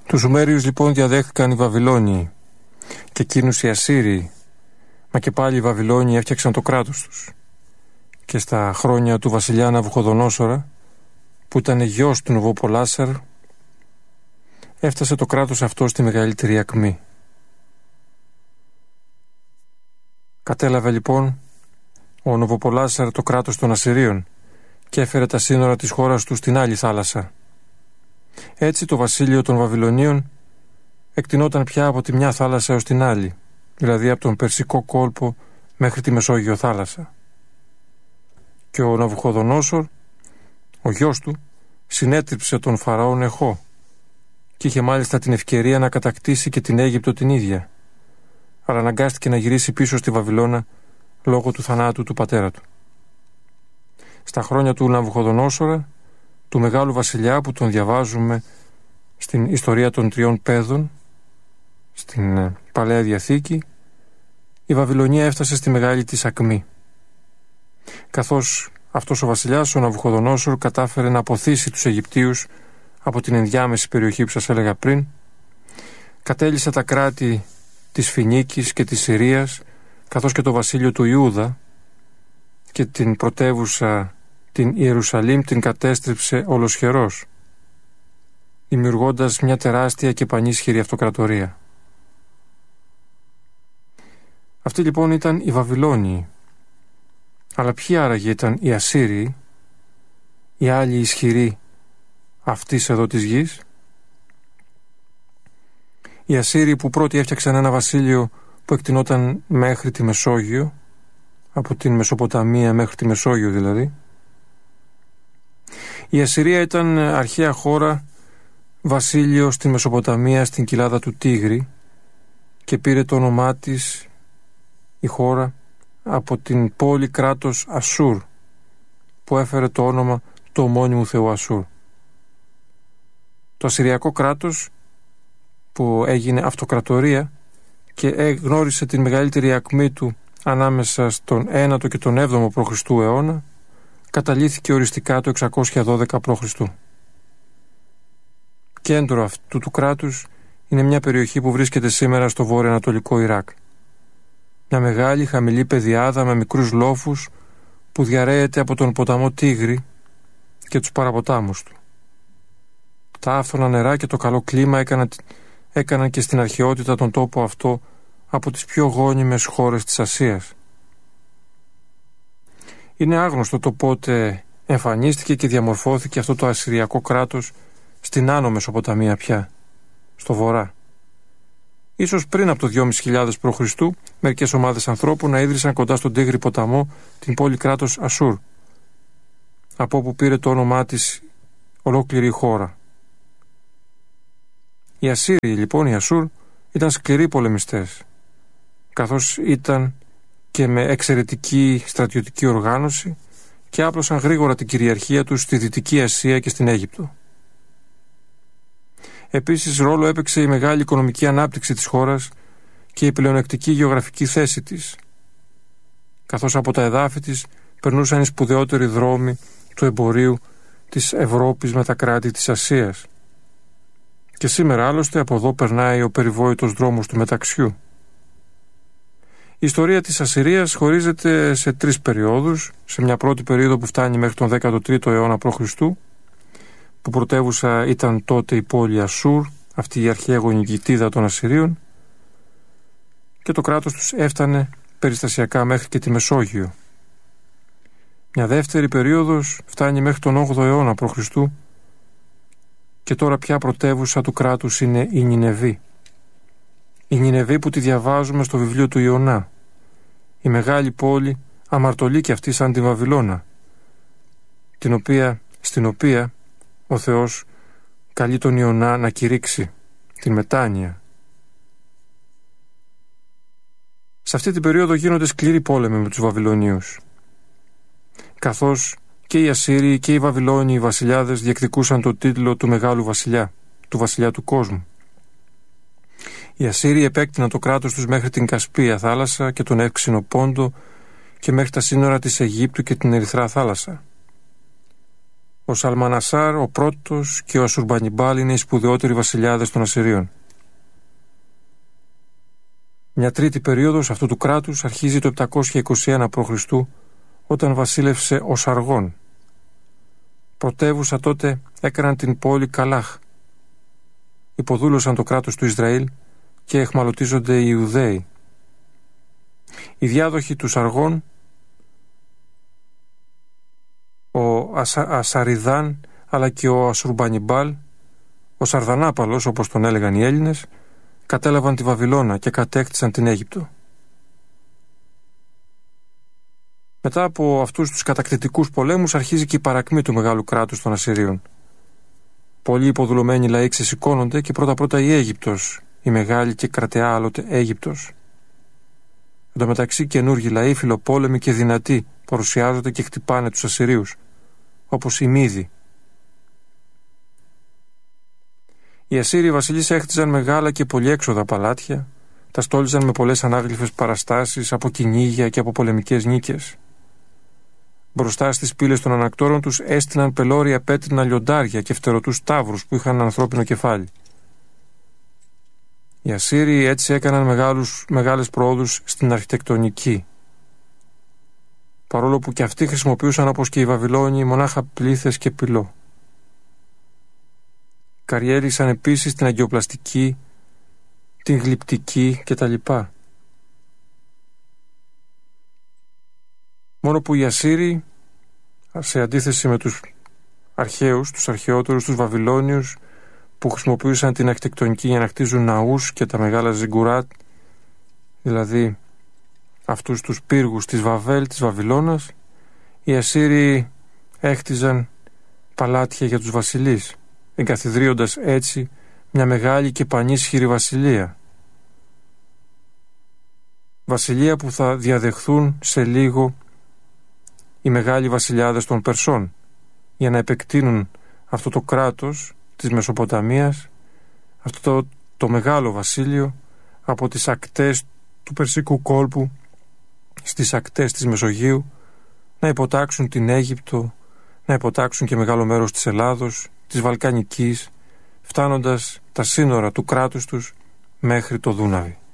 Τους Σουμέριους λοιπόν διαδέχθηκαν οι Βαβυλώνιοι και εκείνους οι Ασσύριοι, μα και πάλι οι Βαβυλώνιοι έφτιαξαν το κράτος τους. Και στα χρόνια του βασιλιά Ναβουχοδονόσορα, που ήταν γιος του Νοβοπολάσαρ, έφτασε το κράτος αυτό στη μεγαλύτερη ακμή. Κατέλαβε λοιπόν ο Νοβοπολάσαρ το κράτος των Ασσυρίων και έφερε τα σύνορα της χώρας του στην άλλη θάλασσα. Έτσι το βασίλειο των Βαβυλωνίων εκτινόταν πια από τη μια θάλασσα έως την άλλη, δηλαδή από τον Περσικό κόλπο μέχρι τη Μεσόγειο θάλασσα. Και ο Ναβουχοδονόσορ, ο γιος του, συνέτριψε τον Φαραώ Νεχό και είχε μάλιστα την ευκαιρία να κατακτήσει και την Αίγυπτο την ίδια, αλλά αναγκάστηκε να γυρίσει πίσω στη Βαβυλώνα λόγω του θανάτου του πατέρα του. Στα χρόνια του Ναβουχοδονόσορα, του μεγάλου βασιλιά που τον διαβάζουμε στην ιστορία των τριών παιδών, στην Παλαιά Διαθήκη, η Βαβυλωνία έφτασε στη μεγάλη της ακμή. Καθώς αυτός ο βασιλιάς, ο Ναβουχοδονόσορ, κατάφερε να αποθήσει τους Αιγυπτίους από την ενδιάμεση περιοχή που σας έλεγα πριν, κατέλυσε τα κράτη της Φινίκης και της Συρίας, καθώς και το βασίλειο του Ιούδα, και την πρωτεύουσα την Ιερουσαλήμ την κατέστρεψε ολοσχερός, δημιουργώντας μια τεράστια και πανίσχυρη αυτοκρατορία. Αυτοί λοιπόν ήταν οι Βαβυλώνιοι. Αλλά ποιοι άραγε ήταν οι Ασσύριοι, οι άλλοι ισχυροί αυτής εδώ της γης? Οι Ασσύριοι που πρώτοι έφτιαξαν ένα βασίλειο που εκτινόταν μέχρι τη Μεσόγειο, από την Μεσοποταμία μέχρι τη Μεσόγειο δηλαδή. Η Ασσυρία ήταν αρχαία χώρα, βασίλειο στην Μεσοποταμία, στην κοιλάδα του Τίγρη, και πήρε το όνομά της η χώρα από την πόλη κράτος Ασσούρ, που έφερε το όνομα του ομώνυμου θεού Ασσούρ. Το ασσυριακό κράτος, που έγινε αυτοκρατορία και γνώρισε την μεγαλύτερη ακμή του ανάμεσα στον 9ο και τον 7ο π.Χ. αιώνα, καταλήθηκε οριστικά το 612 π.Χ. Κέντρο αυτού του κράτους είναι μια περιοχή που βρίσκεται σήμερα στο βορειοανατολικό Ιράκ. Μια μεγάλη χαμηλή πεδιάδα με μικρούς λόφους που διαρρέεται από τον ποταμό Τίγρη και τους παραποτάμους του. Τα άφθονα νερά και το καλό κλίμα έκαναν και στην αρχαιότητα τον τόπο αυτό από τις πιο γόνιμες χώρες της Ασίας. Είναι άγνωστο το πότε εμφανίστηκε και διαμορφώθηκε αυτό το ασσυριακό κράτος στην Άνω Μεσοποταμία πια, στο βορρά. Ίσως πριν από το 2.500 π.Χ. μερικές ομάδες ανθρώπων να ίδρυσαν κοντά στον Τίγρη ποταμό την πόλη κράτος Ασσούρ, από όπου πήρε το όνομά της ολόκληρη η χώρα. Οι Ασσύριοι λοιπόν, οι Ασσούρ, ήταν σκληροί πολεμιστές, καθώς ήταν και με εξαιρετική στρατιωτική οργάνωση και άπλωσαν γρήγορα την κυριαρχία τους στη Δυτική Ασία και στην Αίγυπτο. Επίσης ρόλο έπαιξε η μεγάλη οικονομική ανάπτυξη της χώρας και η πλεονεκτική γεωγραφική θέση της, καθώς από τα εδάφη της περνούσαν οι σπουδαιότεροι δρόμοι του εμπορίου της Ευρώπης με τα κράτη της Ασίας. Και σήμερα άλλωστε από εδώ περνάει ο περιβόητος δρόμος του μεταξιού. Η ιστορία της Ασσυρίας χωρίζεται σε τρεις περιόδους. Σε μια πρώτη περίοδο που φτάνει μέχρι τον 13ο αιώνα π.Χ., που πρωτεύουσα ήταν τότε η πόλη Ασσούρ, αυτή η αρχαία γονικητίδα των Ασσυρίων, και το κράτος τους έφτανε περιστασιακά μέχρι και τη Μεσόγειο. Μια δεύτερη περίοδος φτάνει μέχρι τον 8ο αιώνα π.Χ. και τώρα πια πρωτεύουσα του κράτους είναι η Νινεβή. Η Νινεβή που τη διαβάζουμε στο βιβλίο του Ιωνά. Η μεγάλη πόλη αμαρτωλή και αυτή σαν τη Βαβυλώνα, στην οποία ο Θεός καλεί τον Ιωνά να κηρύξει την μετάνοια. Σε αυτή την περίοδο γίνονται σκληροί πόλεμοι με τους Βαβυλωνίους, καθώς και οι Ασσύριοι και οι Βαβυλώνιοι βασιλιάδες διεκδικούσαν το τίτλο του μεγάλου βασιλιά, του βασιλιά του κόσμου. Οι Ασσύριοι επέκτηναν το κράτος τους μέχρι την Κασπία θάλασσα και τον Εύξηνο Πόντο και μέχρι τα σύνορα της Αιγύπτου και την Ερυθρά θάλασσα. Ο Σαλμανασάρ ο πρώτος και ο Ασουρμπανιμπάλ είναι οι σπουδαιότεροι βασιλιάδες των Ασσυρίων. Μια τρίτη περίοδος αυτού του κράτους αρχίζει το 721 π.Χ. όταν βασίλευσε ο Σαργών. Πρωτεύουσα τότε έκαναν την πόλη Καλάχ. Υποδούλωσαν το κράτος του Ισραήλ και εχμαλωτίζονται οι Ιουδαίοι. Οι διάδοχοι του Σαργών, ο Ασαριδάν αλλά και ο Ασουρμπανιμπάλ, ο Σαρδανάπαλος όπως τον έλεγαν οι Έλληνες, κατέλαβαν τη Βαβυλώνα και κατέκτησαν την Αίγυπτο. Μετά από αυτούς τους κατακτητικούς πολέμους αρχίζει και η παρακμή του μεγάλου κράτους των Ασσυρίων. Πολλοί υποδουλωμένοι λαοί ξεσηκώνονται και πρώτα-πρώτα η Αίγυπτος, η μεγάλη και κρατεά άλλοτε Αίγυπτος. Εν τω μεταξύ καινούργιοι λαοί, φιλοπόλεμοι και δυνατοί, παρουσιάζονται και χτυπάνε τους Ασσυρίους, όπως οι Μύδοι. Οι Ασσύριοι βασιλείς έχτιζαν μεγάλα και πολυέξοδα παλάτια, τα στόλιζαν με πολλές ανάγλυφες παραστάσεις από κυνήγια και από πολεμικές νίκες. Μπροστά στις πύλες των ανακτόρων τους έστειναν πελώρια πέτρινα λιοντάρια και φτερωτούς ταύρους που είχαν ανθρώπινο κεφάλι. Οι Ασσύριοι έτσι έκαναν μεγάλες πρόοδους στην αρχιτεκτονική. Παρόλο που και αυτοί χρησιμοποιούσαν όπως και οι Βαβυλώνιοι μονάχα πλήθες και πυλό. Καριέρισαν επίσης την αγκαιοπλαστική, την γλυπτική κτλ. Μόνο που οι Ασσύριοι, σε αντίθεση με τους αρχαίους, τους αρχαιότερους, τους Βαβυλώνιους, που χρησιμοποιούσαν την αρχιτεκτονική για να χτίζουν ναούς και τα μεγάλα ζιγκουράτ, δηλαδή αυτούς τους πύργους της Βαβέλ, της Βαβυλώνας, οι Ασσύριοι έχτιζαν παλάτια για τους βασιλείς, εγκαθιδρύοντας έτσι μια μεγάλη και πανίσχυρη βασιλεία. Βασιλεία που θα διαδεχθούν σε λίγο οι μεγάλοι βασιλιάδες των Περσών, για να επεκτείνουν αυτό το κράτος της Μεσοποταμίας, αυτό το μεγάλο βασίλειο, από τις ακτές του Περσικού κόλπου στις ακτές της Μεσογείου, να υποτάξουν την Αίγυπτο, να υποτάξουν και μεγάλο μέρος της Ελλάδος, της Βαλκανικής, φτάνοντας τα σύνορα του κράτους τους μέχρι το Δούναβι.